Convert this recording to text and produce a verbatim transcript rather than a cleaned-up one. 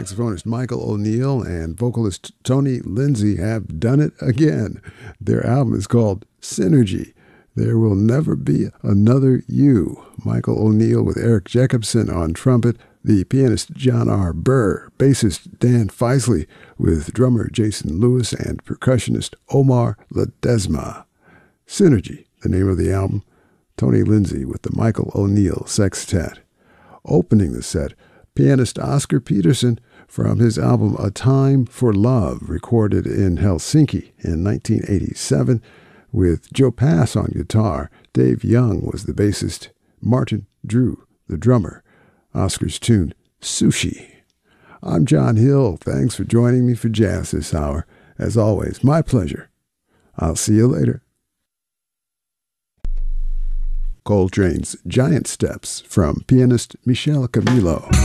saxophonist Michael O'Neill and vocalist Tony Lindsay have done it again. Their album is called Synergy. There Will Never Be Another You. Michael O'Neill with Eric Jacobson on trumpet, the pianist John R. Burr, bassist Dan Feisley with drummer Jason Lewis and percussionist Omar Ledesma. Synergy, the name of the album. Tony Lindsay with the Michael O'Neill Sextet. Opening the set, pianist Oscar Peterson from his album A Time for Love, recorded in Helsinki in nineteen eighty-seven, with Joe Pass on guitar. Dave Young was the bassist. Martin Drew, the drummer. Oscar's tune, Sushi. I'm John Hill. Thanks for joining me for jazz this hour. As always, my pleasure. I'll see you later. Coltrane's Giant Steps from pianist Michel Camilo.